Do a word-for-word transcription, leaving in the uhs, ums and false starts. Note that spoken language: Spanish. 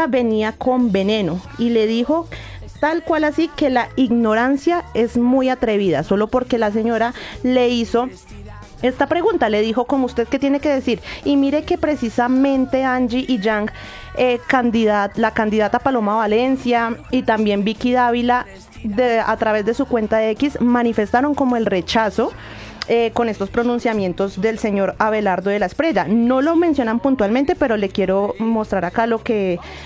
pregunta venía con veneno y le dijo tal cual así que la ignorancia es muy atrevida, solo porque la señora le hizo esta pregunta, le dijo como usted qué tiene que decir, y mire que precisamente Angie y Yang, eh, candidat, la candidata Paloma Valencia y también Vicky Dávila, de, a través de su cuenta de X, manifestaron como el rechazo Eh, con estos pronunciamientos del señor Abelardo de la Espriella. No lo mencionan puntualmente, pero le quiero mostrar acá lo que,